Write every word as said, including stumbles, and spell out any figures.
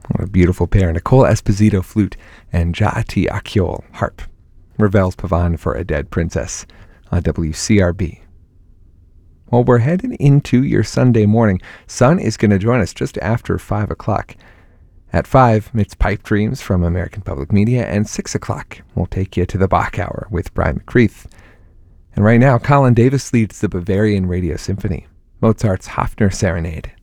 What a beautiful pair. Nicole Esposito, flute, and Jaati Akyol, harp. Ravel's Pavan for a Dead Princess on W C R B. Well, we're heading into your Sunday morning. Sun is going to join us just after five o'clock. At five, it's Pipe Dreams from American Public Media, and six o'clock, we'll take you to the Bach Hour with Brian McCreath. And right now, Colin Davis leads the Bavarian Radio Symphony, Mozart's Hafner Serenade.